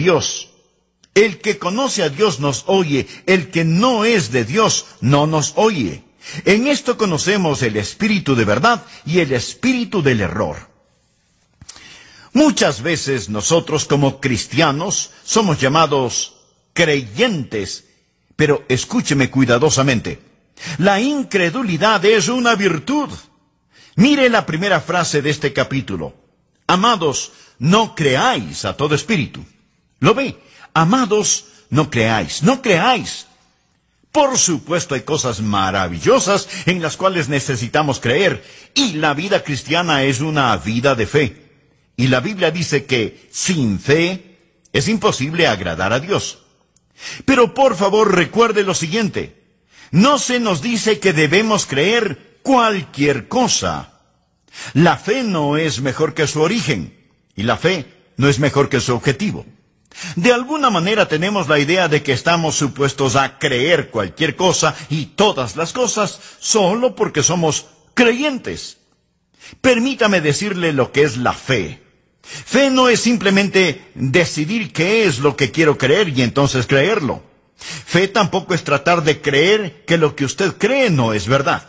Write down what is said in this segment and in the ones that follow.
Dios. El que conoce a Dios nos oye, el que no es de Dios no nos oye. En esto conocemos el espíritu de verdad y el espíritu del error. Muchas veces nosotros como cristianos somos llamados creyentes, pero escúcheme cuidadosamente. La incredulidad es una virtud. Mire la primera frase de este capítulo. Amados, no creáis a todo espíritu. ¿Lo ve? Amados, no creáis, no creáis. Por supuesto hay cosas maravillosas en las cuales necesitamos creer, y la vida cristiana es una vida de fe. Y la Biblia dice que sin fe es imposible agradar a Dios. Pero por favor recuerde lo siguiente. No se nos dice que debemos creer cualquier cosa. La fe no es mejor que su origen, y la fe no es mejor que su objetivo. De alguna manera tenemos la idea de que estamos supuestos a creer cualquier cosa y todas las cosas solo porque somos creyentes. Permítame decirle lo que es la fe. Fe no es simplemente decidir qué es lo que quiero creer y entonces creerlo. Fe tampoco es tratar de creer que lo que usted cree no es verdad.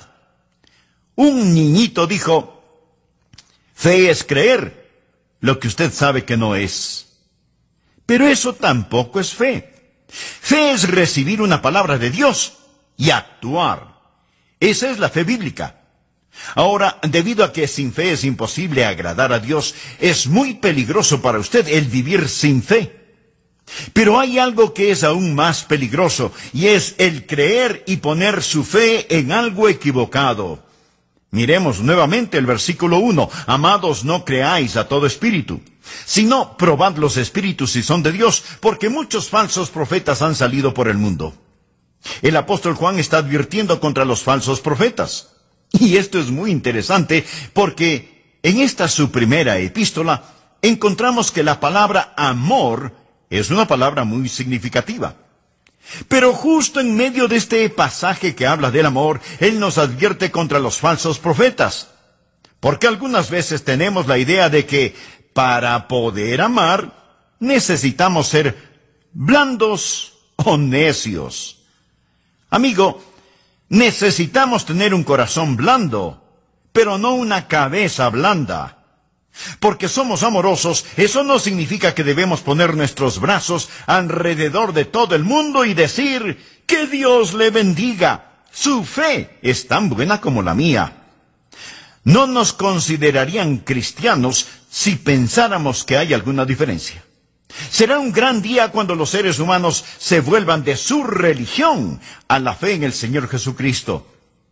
Un niñito dijo, fe es creer lo que usted sabe que no es. Pero eso tampoco es fe. Fe es recibir una palabra de Dios y actuar. Esa es la fe bíblica. Ahora, debido a que sin fe es imposible agradar a Dios, es muy peligroso para usted el vivir sin fe. Pero hay algo que es aún más peligroso, y es el creer y poner su fe en algo equivocado. Miremos nuevamente el versículo 1. Amados, no creáis a todo espíritu, sino probad los espíritus si son de Dios, porque muchos falsos profetas han salido por el mundo. El apóstol Juan está advirtiendo contra los falsos profetas. Y esto es muy interesante porque en esta su primera epístola encontramos que la palabra amor es una palabra muy significativa. Pero justo en medio de este pasaje que habla del amor, él nos advierte contra los falsos profetas. Porque algunas veces tenemos la idea de que para poder amar necesitamos ser blandos o necios. Amigo, necesitamos tener un corazón blando, pero no una cabeza blanda. Porque somos amorosos, eso no significa que debemos poner nuestros brazos alrededor de todo el mundo y decir, que Dios le bendiga. Su fe es tan buena como la mía. No nos considerarían cristianos si pensáramos que hay alguna diferencia. Será un gran día cuando los seres humanos se vuelvan de su religión a la fe en el Señor Jesucristo.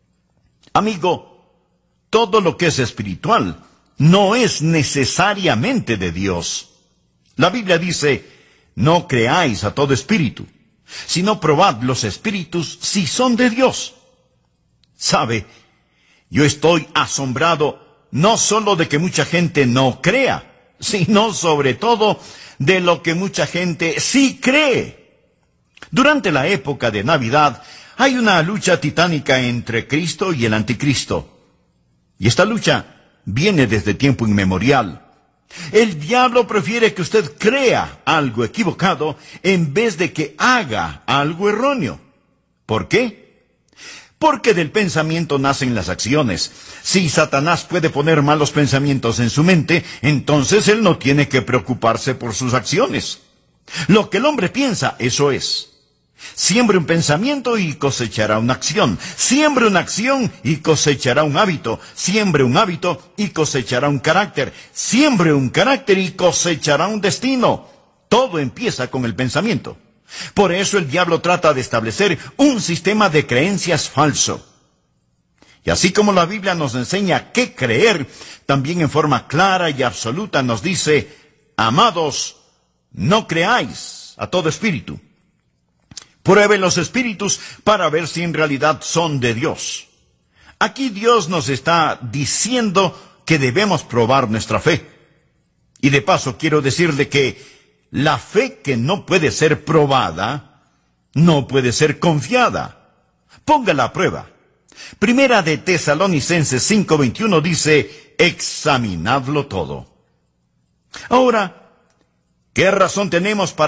Amigo, todo lo que es espiritual no es necesariamente de Dios. La Biblia dice, no creáis a todo espíritu, sino probad los espíritus si son de Dios. ¿Sabe? Yo estoy asombrado no solo de que mucha gente no crea, sino sobre todo de lo que mucha gente sí cree. Durante la época de Navidad hay una lucha titánica entre Cristo y el anticristo. Y esta lucha viene desde tiempo inmemorial. El diablo prefiere que usted crea algo equivocado en vez de que haga algo erróneo. ¿Por qué? Porque del pensamiento nacen las acciones. Si Satanás puede poner malos pensamientos en su mente, entonces él no tiene que preocuparse por sus acciones. Lo que el hombre piensa, eso es. Siembre un pensamiento y cosechará una acción. Siembre una acción y cosechará un hábito. Siembre un hábito y cosechará un carácter. Siembre un carácter y cosechará un destino. Todo empieza con el pensamiento. Por eso el diablo trata de establecer un sistema de creencias falso. Y así como la Biblia nos enseña qué creer, también en forma clara y absoluta nos dice, amados, no creáis a todo espíritu. Pruebe los espíritus para ver si en realidad son de Dios. Aquí Dios nos está diciendo que debemos probar nuestra fe. Y de paso quiero decirle que la fe que no puede ser probada, no puede ser confiada. Póngala a prueba. Primera de Tesalonicenses 5:21 dice, examinadlo todo. Ahora, ¿qué razón tenemos para